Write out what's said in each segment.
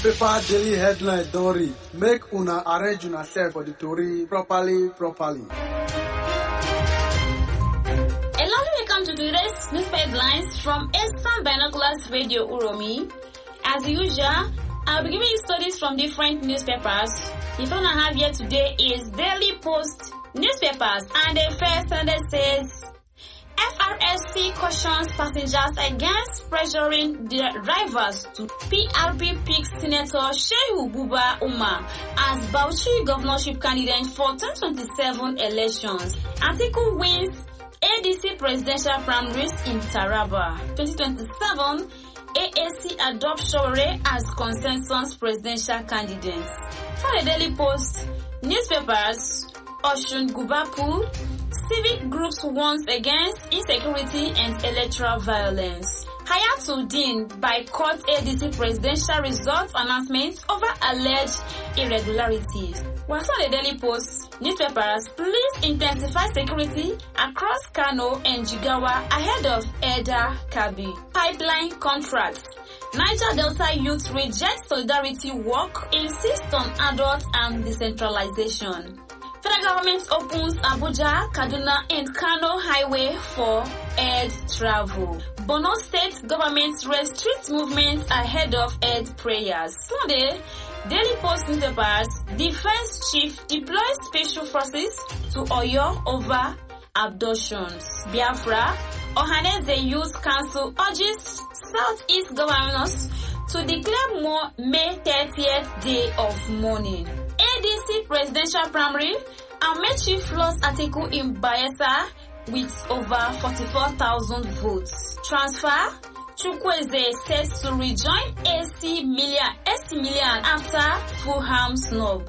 newspaper daily headline don read. Make una arrange una self for the tori properly. Welcome to today's newspaper headlines from Eastern Binoculars Radio Uromi. As usual, I'll be giving you stories from different newspapers. The phone I have here today is Daily Post newspapers, and the first one that says FRSC cautions passengers against pressuring the drivers to PRP picks Senator Shehu Buba Umar as Bauchi governorship candidate for 2027 elections. Article wins ADC presidential primaries in Taraba. 2027, AAC adopts Shore as consensus presidential candidate. For the Daily Post newspapers, Oshun Gubapu, civic groups warns against insecurity and electoral violence. Hayatuddin boycotts ADC presidential results announcement over alleged irregularities. While on the Daily Post newspapers, police intensify security across Kano and Jigawa ahead of Eda Kabi. Pipeline contracts. Niger Delta youth reject solidarity work, insist on adult and decentralization. Federal government opens Abuja, Kaduna and Kano highway for air travel. Borno state government restricts movements ahead of Eid prayers. Sunday, Daily Post newspapers, Defense Chief deploys special forces to Oyo over abductions. Biafra, Ohaneze Youth Council urges Southeast governors to declare more May 30th day of mourning. ADC presidential primary, Amechi floors article in Bayelsa with over 44,000 votes. Transfer, Chukwueze says to rejoin AC Milan after Fulham snub.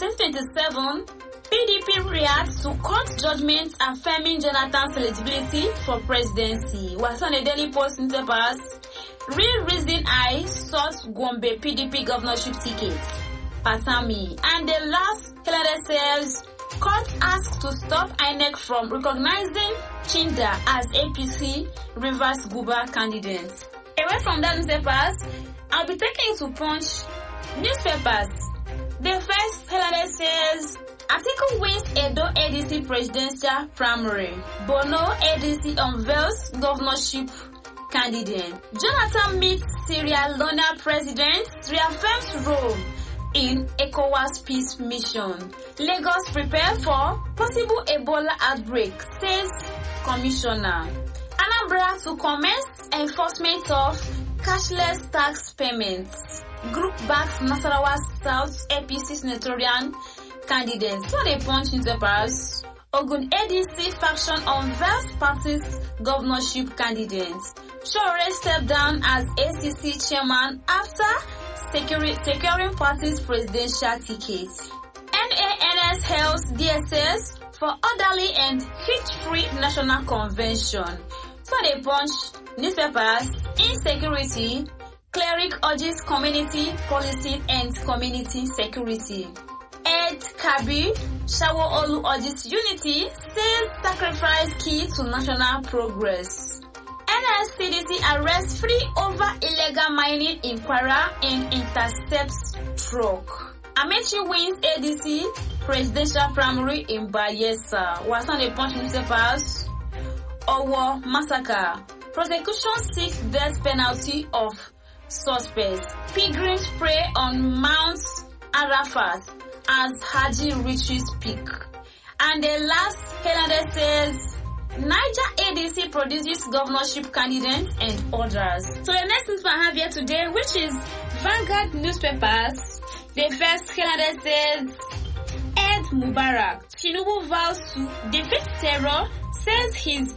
2027, PDP reacts to court judgment affirming Jonathan's eligibility for presidency. Was on the Daily Post newspapers, real reason I sought Gombe PDP governorship ticket. Pasami. And the last headline says, court asks to stop INEC from recognizing Chinda as APC Rivers Guba candidate. Away from that newspapers, I'll be taking to Punch newspapers. The first headline says, article wins Edo ADC presidential primary. Bono ADC unveils governorship candidate. Jonathan meets Sierra Leone president, reaffirms role in ECOWAS peace mission. Lagos prepare for possible Ebola outbreak, says commissioner. Anambra to commence enforcement of cashless tax payments. Group backs Nasarawa South APC senatorial candidates. So they punch newspapers. Ogun ADC faction unveils party's governorship candidates. Shore stepped down as ACC chairman after securing party's presidential ticket. NANS hails DSS for orderly and hitch-free national convention. So they punch newspapers, insecurity, cleric urges community policing and community security. Ed Kabi, Shawo Olu urges unity, says sacrifice key to national progress. NSCDC arrests free over illegal mining in Kwara and intercepts truck. Amechi wins ADC presidential primary in Bayelsa. Was on the Punch newspapers. Owo massacre. Prosecution seeks death penalty of suspects. Pilgrims pray on Mount Arafat as Haji reaches peak. And the last headline says, Niger ADC produces governorship candidates and others. So the next newspaper I have here today, which is Vanguard newspapers. The first headline says, Ed Mubarak, Tinubu vows to defeat terror, says his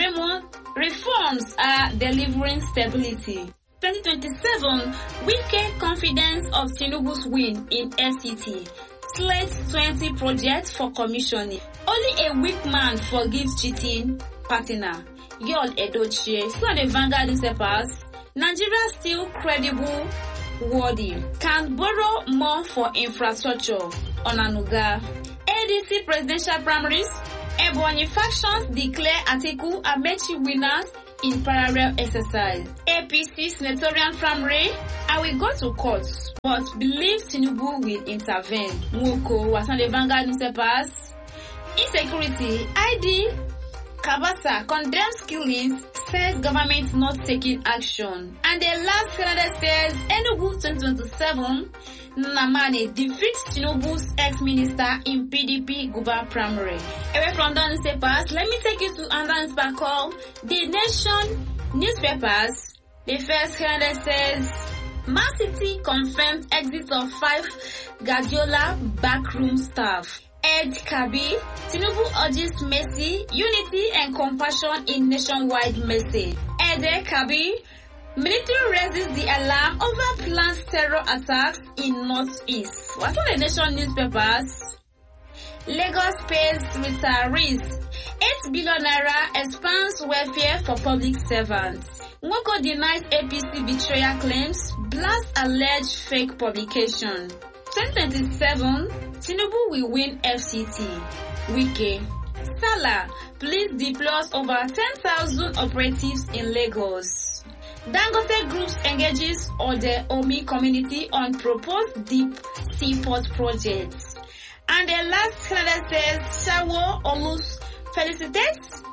reforms are delivering stability. 2027, Wike confidence of Tinubu's win in FCT. Slate 20 projects for commissioning. Only a weak man forgives cheating partner. Yul Edochie. So the Vanguard newspapers. Nigeria still credible, worthy. Can borrow more for infrastructure. Onanuga. ADC presidential primaries. Ebonyi factions declare Atiku Amechi winners in parallel exercise. APC senatorial primary, I will go to court, but believe Tinubu will intervene. Nwoko was on the Vanguard newspapers. Insecurity, ID Kabasa condemns killings, says government not taking action. And the last Canada says Enugu 2027, Namani defeats Tinubu's ex-minister in PDP Guba primary. Away from the newspapers, let me take you to another newspaper called The Nation newspapers. The first Canada says Man City confirms exit of 5 Guardiola backroom staff. Ed Kabi, Tinubu urges mercy, unity and compassion in nationwide message. Ed Kabi, military raises the alarm over planned terror attacks in Northeast. What's on the Nation newspapers? Lagos pays retirees. 8 billion naira expands welfare for public servants. Nwoko denies APC betrayal claims, blast alleged fake publication. 2027, Tinubu will win FCT. Wike. Salah, please deploys over 10,000 operatives in Lagos. Dangote Groups engages the Omi community on proposed deep seaport projects. And the last Canada says Shawo Olus felicitates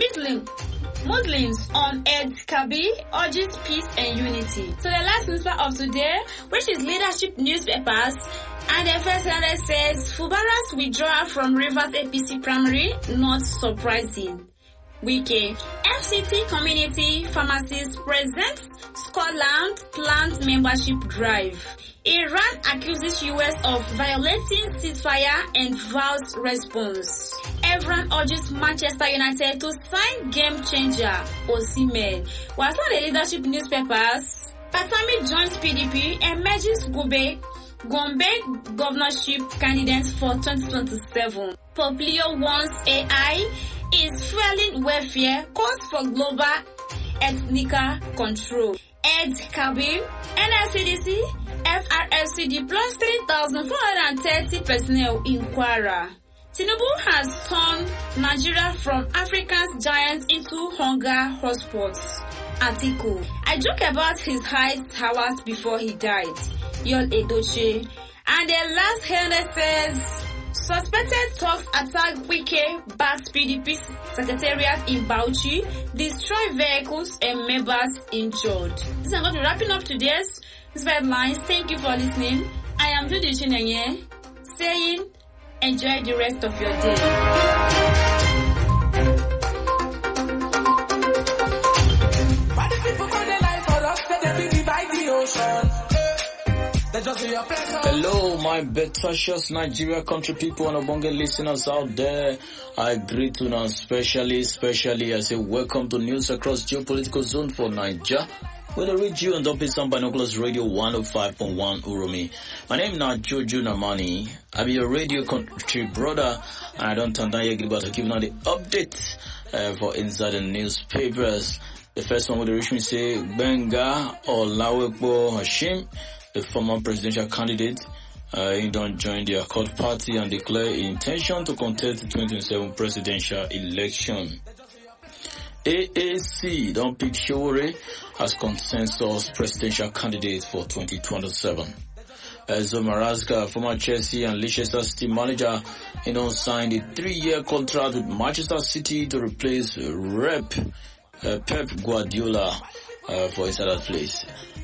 Muslims on Eid Kabi, urges peace and unity. So the last newspaper of today, which is Leadership newspapers, and the first Canada says Fubara's withdrawal from Rivers APC primary, not surprising. Wike. FCT Community Pharmacies presents Scotland plant membership drive. Iran accuses US of violating ceasefire and vows response. Everyone urges Manchester United to sign game changer Osimhen. Whilst on the Leadership newspapers, Patami joins PDP and emerges Gombe governorship candidates for 2027. Poplio wants AI is fueling welfare, calls for global ethnic control. Ed Kabir, NLCDC, FRSC deploys 3,430 personnel in Kwara. Tinubu has turned Nigeria from Africa's giant into hunger hotspots. Article. I joke about his height hours before he died. Yul Edochie. And the last headline says, suspected thugs attack Wike backs PDP secretariat in Bauchi, destroy vehicles and members injured. This is going to be wrapping up today's headlines. Thank you for listening. I am Judy Chinenye saying enjoy the rest of your day. Hello, my betacious Nigeria country people and Obonge listeners out there. I greet you now, especially I say welcome to news across geopolitical zone for Nigeria. With a read you and up Eastern Binoculars Radio 105.1 Uromi. My name is Jojo Namani. I'm your radio country brother, and I don't turn down yet, but I give now the update for inside the newspapers. The first one with the reach me say Benga Olawekbo Hashim, the former presidential candidate, he don't join the Accord Party and declare intention to contest the 2027 presidential election. AAC don't pick Showore as consensus presidential candidate for 2027. Enzo Maresca, former Chelsea and Leicester City manager, signed a 3-year contract with Manchester City to replace Pep Guardiola for his other place.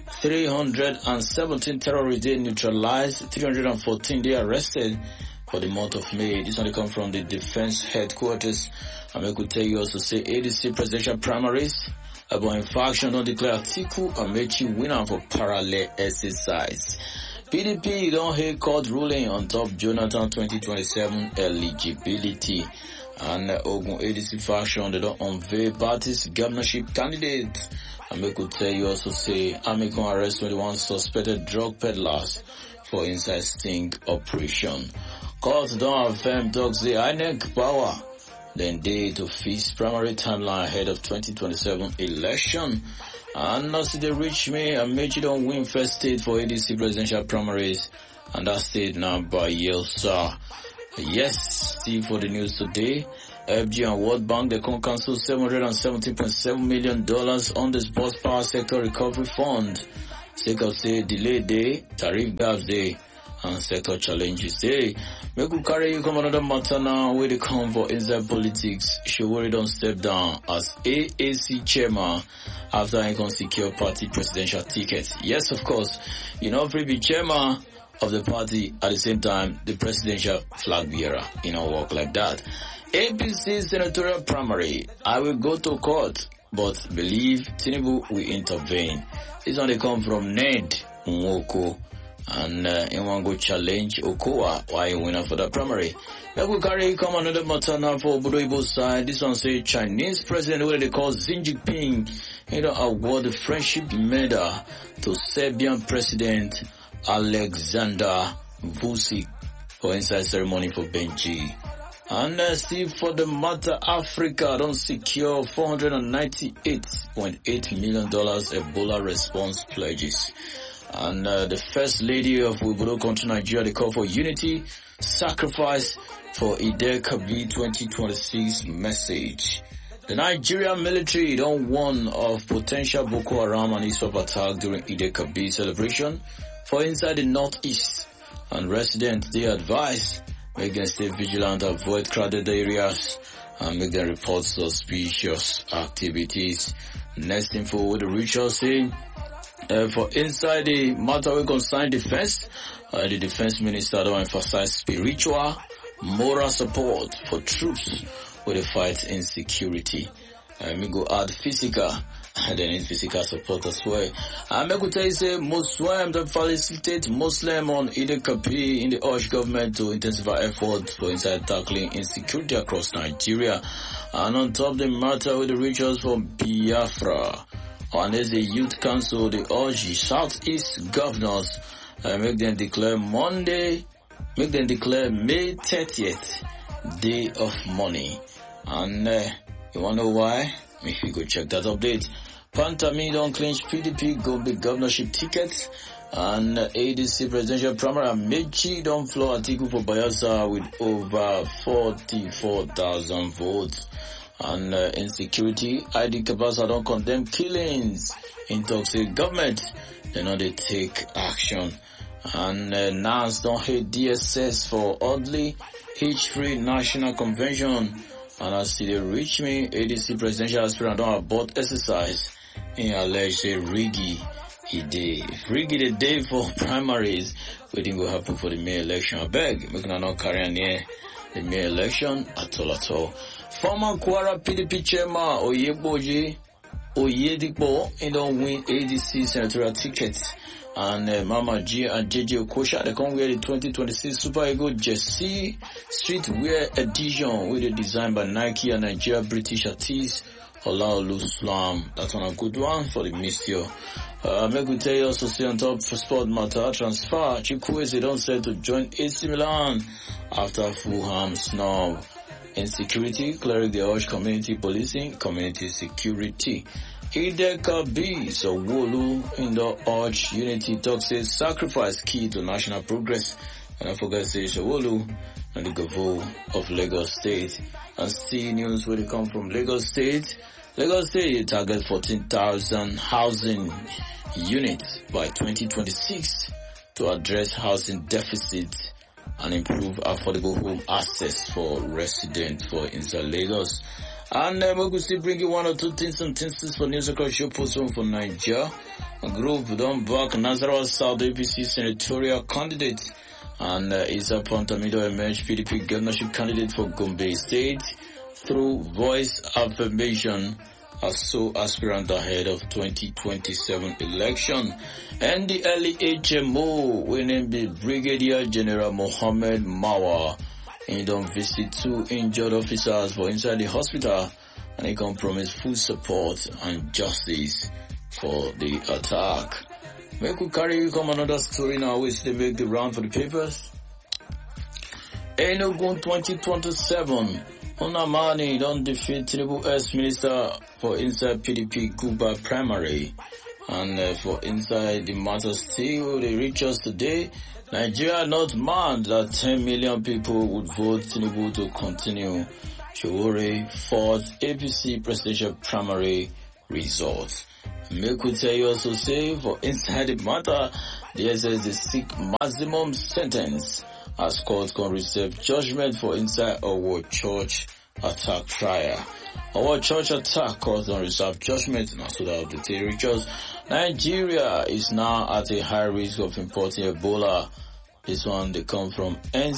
317 terrorists they neutralized, 314 they arrested for the month of May. This only come from the defense headquarters. And I could tell you also say ADC presidential primaries about infraction don't declare Atiku Amechi winner for parallel exercise. PDP don't hear court ruling on top Jonathan 2027 eligibility. And Ogun ADC faction they don't unveil party's governorship candidate. And I could tell you also say Amikon arrest 21 suspected drug peddlers for inside sting operation. Court don't affirm dogs the INEC power. Then day to fix primary timeline ahead of 2027 election. And as they reach me, Amechi don't win first state for ADC presidential primaries. And that state now by Yelsa. Yes, see for the news today. FG and World Bank, they can cancel $770.7 million on the sports power sector recovery fund. Sake of say delay day, tariff gaps day, and sector challenges day. Make we carry you come another matter now where they come for inside politics. Showore don't step down as AAC chairman after he can secure party presidential ticket. Yes, of course, you know, free be chairman of the party at the same time the presidential flag bearer. You know, work like that. APC senatorial primary. I will go to court, but believe Tinubu will intervene. This one they come from Ned Nwoko, and he want go challenge Okowa why he winner for the primary. Then we carry come another matter now for Obodo Igbo side. This one say Chinese president what they call Xi Jinping, award the friendship medal to Serbian president Alexander Vučić for inside ceremony for Benji. And see for the matter, Africa don't secure $498.8 million Ebola response pledges. And the First Lady of Wibodo country Nigeria, they call for unity, sacrifice for Eid-el-Kabir 2026 message. The Nigerian military don't warn of potential Boko Haram and ISWAP attack during Eid-el-Kabir celebration for inside the northeast. And residents, they advise make them stay vigilant, avoid crowded areas, and make them report suspicious activities. Next info with the ritual saying, for inside the matter we concern defense, the defense minister don't emphasize spiritual, moral support for troops with the fight insecurity. We go add physical, and they need physical support as well. And I could tell you say Muslim that felicitate Muslim on Eid-el-Kabir in the urge government to intensify efforts for inside tackling insecurity across Nigeria. And on top the matter with the rituals from Biafra. And as the Youth Council, they urge Southeast governors make them declare May 30th Day of Money. And you wanna know why? If you go check that update. Pantami don't clinch PDP Gombe governorship tickets, and ADC presidential primary Mechi don't floor Atiku for Bayelsa with over 44,000 votes. And insecurity, ID Kabasa don't condemn killings in toxic government. They know they take action. And NAS don't hate DSS for oddly H3 National Convention. And as they reach me, ADC presidential aspirant don't abort exercise in alleged say Riggy he day. If Riggy the day for primaries, we didn't go happen for the May election. I beg, we can not carry on here the May election at all. Former Kwara PDP chairman Oyedipo he don't win ADC senatorial tickets. And Mama G and JJ Okosha, they come wear the 2026 Super Eagle Jersey streetwear edition with a design by Nike and Nigeria British artist Olaolu Slam. That's one a good one for the Mistio. Make we tell you also say on top for sport matter transfer. Chukwueze don't set to join AC Milan after Fulham snub. Insecurity, cleric the urge community policing, community security. Eid-el-Kabir, so Wolu in the urge unity talk says sacrifice key to national progress. And I forget to say Wolu and the Gavo of Lagos State. And still news where they come from Lagos State. Lagos State target 14,000 housing units by 2026 to address housing deficit and improve affordable home access for residents for inside Lagos. And we could still bring you one or two things and things for news across your post home for Nigeria. A group don't back Nazarawa South APC senatorial candidate, and Isa Pantamido emerged PDP governorship candidate for Gombe State through voice affirmation as so aspirant ahead of 2027 election. And the early HMO winning the Brigadier General Mohammed Mawa. He don't visit 2 injured officers for inside the hospital, and he can promise full support and justice for the attack. Make we carry you come another story now which they make the round for the papers. Enugu 2027. Onamani don't defeat Tinubu as minister for inside PDP Guba primary. And for inside the matter still, they reach us today. Nigeria not mad that 10 million people would vote Tinubu to continue Showore 4th APC presidential primary results. Make we tell you also say for inside the matter, the SS seek maximum sentence as court can receive judgment for inside our church attack trial. Our church attack caused on reserve judgment now so that the territories. Nigeria is now at a high risk of importing Ebola. This one they come from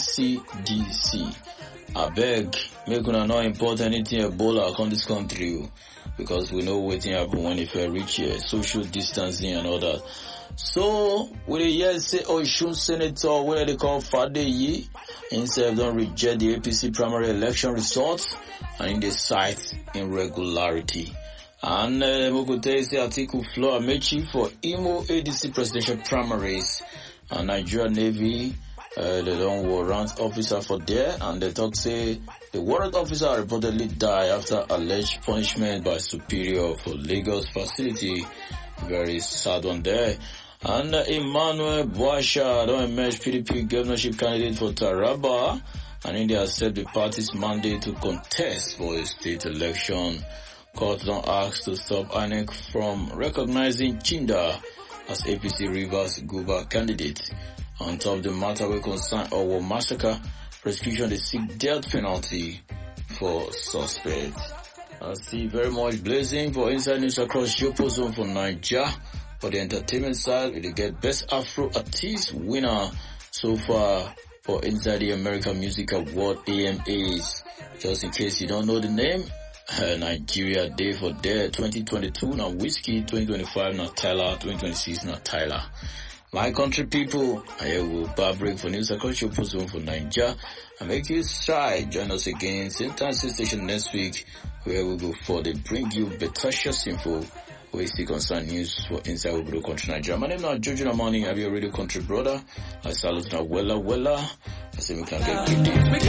NCDC. I beg, make una not import anything Ebola on this country because we know what happen when if I reach here, social distancing and all that. So, we the say Osun Senator, where they call Fadeyi, himself don't reject the APC primary election results and in the site irregularity. And we could say Atiku Flo Amechi for Imo ADC presidential primaries. And Nigeria Navy, they don't warrant officer for there, and they talk say the warrant officer reportedly died after alleged punishment by superior for Lagos facility. Very sad one there. And Emmanuel Boasha don't emerge PDP governorship candidate for Taraba, and India accept the party's mandate to contest for a state election. Court don't ask to stop INEC from recognizing Chinda as APC Rivers Guba candidate. On top of the matter we concern our massacre, prosecution they seek death penalty for suspects. I see very much blazing for inside news across Yopo zone for Nigeria. For the entertainment side, we get Best Afro Artist winner so far for Inside the American Music Award AMAs. Just in case you don't know the name, Nigeria Day for Dare 2022, now Whiskey 2025, now Tyler 2026, now Tyler. My country people, I will bar break for news across your zone for Nigeria and make you try. Join us again, same time, same station next week, where we go for the bring you better info. We see concern news for inside Obodo country Nigeria. My name is Jojo Namani. I be a radio country brother. I salute now Wella. I say we can get good.